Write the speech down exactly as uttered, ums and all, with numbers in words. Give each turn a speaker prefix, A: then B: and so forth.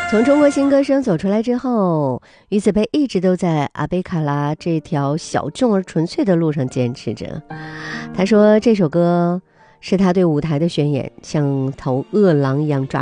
A: 从中国新歌声走出来之后，于子佩一直都在阿贝卡拉这条小众而纯粹的路上坚持着。他说这首歌是他对舞台的宣言，像头饿狼一样抓